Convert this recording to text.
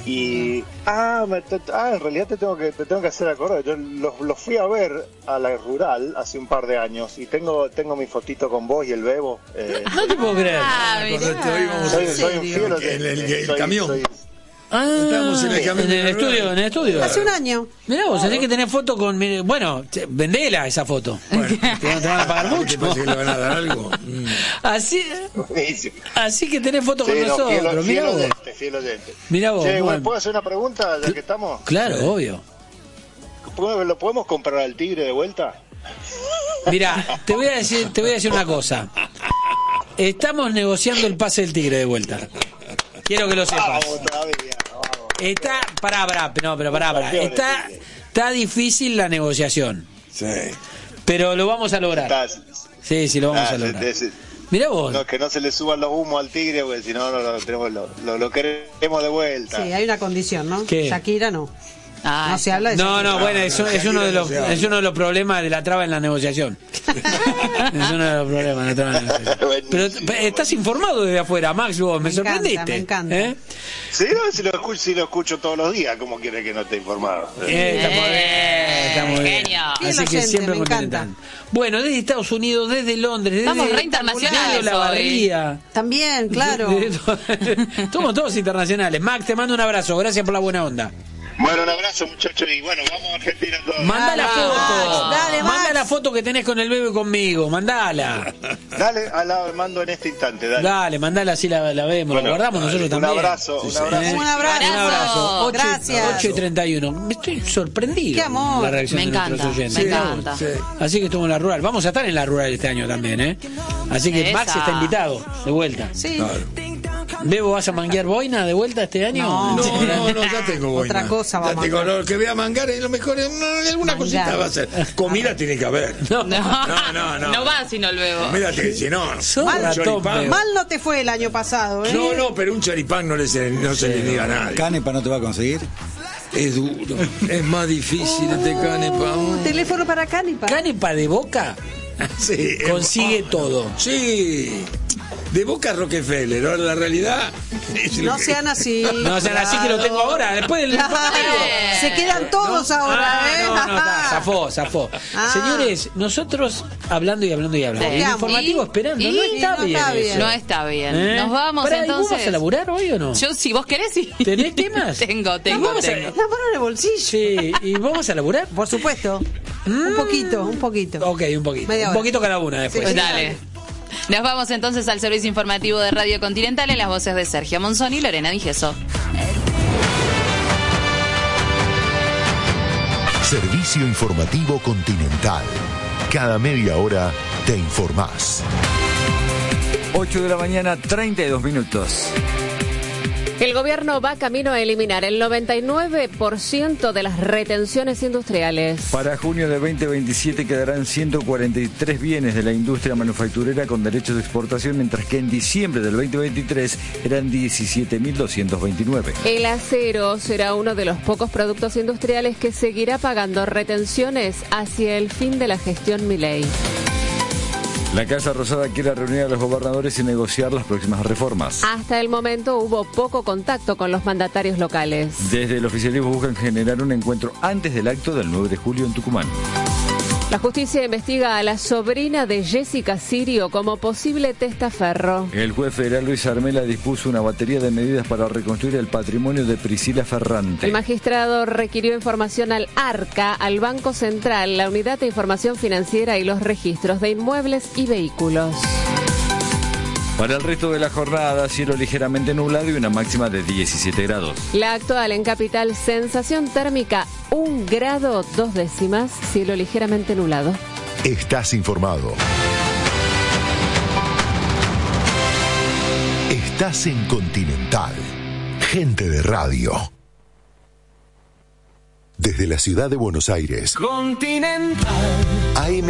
Y en realidad te tengo que hacer acordar. Yo los fui a ver a la Rural hace un par de años y tengo mi fotito con vos y el Bebo. No te puedo creer. Soy un fiel oyente. El camión. Estábamos en el estudio. Hace un año. Mirá vos, tenés que tener foto con... Bueno, vendela esa foto. Bueno, te van a pagar mucho. ¿Te le van a dar algo? Así que tenés foto con nosotros. Fiel oyente. Mirá vos. Che, ¿puedo hacer una pregunta ya que estamos? Claro, obvio. ¿Lo podemos comprar al Tigre de vuelta? Mirá, te voy a decir una cosa. Estamos negociando el pase del Tigre de vuelta. Quiero que lo sepas. Está, pará. Está difícil la negociación. Sí. Pero lo vamos a lograr. Sí, lo vamos a lograr. Mirá vos. No, que no se le suban los humos al Tigre, porque si no, lo queremos de vuelta. Sí, hay una condición, ¿no? ¿Qué? Shakira no. No se habla de Shakira. No, bueno, es uno de los problemas de la traba en la negociación. Es uno de los problemas de la traba en la negociación. Pero estás informado desde afuera, Max, vos, me sorprendiste. Me encanta. Sí, si lo escucho todos los días, ¿cómo quiere que no esté informado? Está muy bien. Genio. Así que siempre me contentan. Bueno, desde Estados Unidos, desde Londres, estamos desde re internacionales la barría. También, claro. Somos todos internacionales. Max, te mando un abrazo, gracias por la buena onda. Bueno, un abrazo, muchachos, y bueno, vamos a Argentina todos. Manda la foto. Dale, Max. Manda la foto que tenés con el bebé conmigo, mandala. Dale, la mando en este instante, Dale, mandala, así la vemos, bueno, lo guardamos nosotros también. Un abrazo. Un abrazo. Gracias. 8:31. Me estoy sorprendido. Qué amor. La reacción de nuestros oyentes. Me encanta. Sí. Así que estuvo en la Rural. Vamos a estar en la Rural este año también, Así que Max está invitado, de vuelta. Sí. Claro. ¿Bebo vas a manguear boina de vuelta este año? No, ya tengo boina. Otra cosa va a mangar. Ya tengo, lo que voy a mangar es lo mejor, alguna cosita va a ser. Comida tiene que haber. No va si no el Bebo. Comida tiene, si no. Mal no te fue el año pasado, No, pero un choripán no se le niega a nadie. ¿Canepa no te va a conseguir? Es duro, es más difícil este canepa. Teléfono para Canepa. ¿Canepa de Boca? Sí. Consigue todo. Sí. De Boca a Rockefeller, ahora la realidad. No sean así. No sean así que lo tengo ahora. Después del. Se quedan todos ahora, Zafó. Señores, nosotros hablando. Sí. El informativo esperando. No está bien. Nos vamos entonces. ¿Y vos vas a laburar hoy o no? Yo, si vos querés, sí. ¿Tenés temas? Tengo. La mano en el bolsillo. Sí. ¿Y vos vas a laburar? Por supuesto. Un poquito. Ok, un poquito. Media hora. Un poquito cada una después. Sí, dale. Nos vamos entonces al servicio informativo de Radio Continental en las voces de Sergio Monzón y Lorena Digeso. Servicio informativo Continental. Cada media hora te informás. 8 de la mañana, 32 minutos. El gobierno va camino a eliminar el 99% de las retenciones industriales. Para junio de 2027 quedarán 143 bienes de la industria manufacturera con derechos de exportación, mientras que en diciembre del 2023 eran 17.229. El acero será uno de los pocos productos industriales que seguirá pagando retenciones hacia el fin de la gestión Milei. La Casa Rosada quiere reunir a los gobernadores y negociar las próximas reformas. Hasta el momento hubo poco contacto con los mandatarios locales. Desde el oficialismo buscan generar un encuentro antes del acto del 9 de julio en Tucumán. La justicia investiga a la sobrina de Jessica Sirio como posible testaferro. El juez federal Luis Armela dispuso una batería de medidas para reconstruir el patrimonio de Priscila Ferrante. El magistrado requirió información al ARCA, al Banco Central, la Unidad de Información Financiera y los registros de inmuebles y vehículos. Para el resto de la jornada, cielo ligeramente nublado y una máxima de 17 grados. La actual en capital, sensación térmica 1 grado 2 décimas, cielo ligeramente nublado. Estás informado. Estás en Continental. Gente de radio. Desde la ciudad de Buenos Aires. Continental. AM